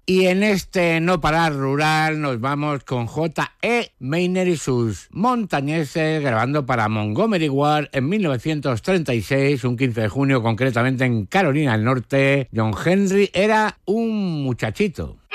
Y en este no parar rural nos vamos con J.E. Maynard y sus montañeses grabando para Montgomery Ward en 1936, un 15 de junio concretamente en Carolina del Norte. John Henry era un muchachito.